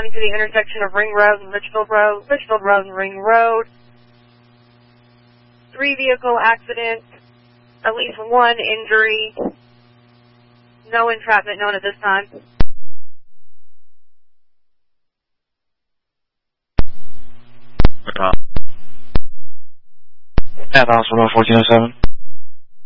to the intersection of Ring Road and Litchfield Road, and Ring Road. 3 vehicle accidents, at least 1 injury. No entrapment known at this time. At hospital 1407.